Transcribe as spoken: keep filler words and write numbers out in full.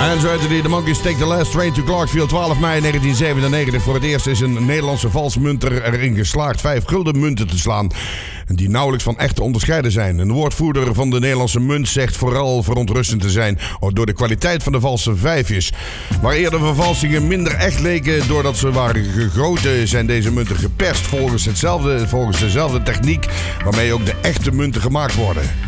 En zo heette die The Monkeys Take the Last Train to Clarksville, twaalf mei negentien zevenennegentig. Voor het eerst is een Nederlandse valsmunter erin geslaagd vijf gulden munten te slaan, die nauwelijks van echt te onderscheiden zijn. Een woordvoerder van de Nederlandse munt zegt vooral verontrustend te zijn door de kwaliteit van de valse vijfjes. Waar eerder vervalsingen minder echt leken doordat ze waren gegoten, zijn deze munten geperst volgens, hetzelfde, volgens dezelfde techniek waarmee ook de echte munten gemaakt worden.